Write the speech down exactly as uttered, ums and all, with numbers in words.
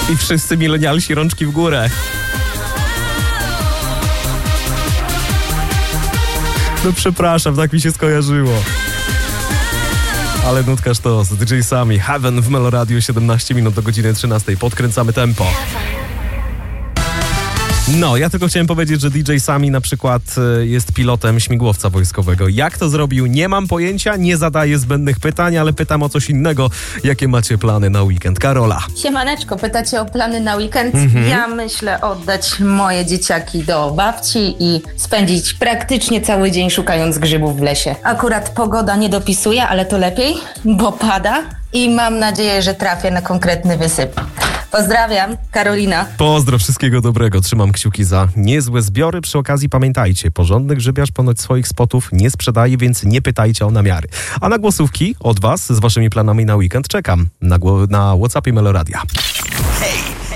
I wszyscy milenialsi rączki w górę. No przepraszam, tak mi się skojarzyło. Ale nutka sztos, D J Sami, Heaven w Meloradiu, siedemnaście minut do godziny trzynastej. Podkręcamy tempo. No, ja tylko chciałem powiedzieć, że D J Sami na przykład jest pilotem śmigłowca wojskowego. Jak to zrobił? Nie mam pojęcia, nie zadaję zbędnych pytań, ale pytam o coś innego. Jakie macie plany na weekend? Karola. Siemaneczko, pytacie o plany na weekend? Mhm. Ja myślę oddać moje dzieciaki do babci i spędzić praktycznie cały dzień szukając grzybów w lesie. Akurat pogoda nie dopisuje, ale to lepiej, bo pada i mam nadzieję, że trafię na konkretny wysyp. Pozdrawiam, Karolina. Pozdro, wszystkiego dobrego. Trzymam kciuki za niezłe zbiory. Przy okazji pamiętajcie, porządny grzybiarz ponoć swoich spotów nie sprzedaje, więc nie pytajcie o namiary. A na głosówki od was z waszymi planami na weekend czekam na, gło- na WhatsAppie Meloradia.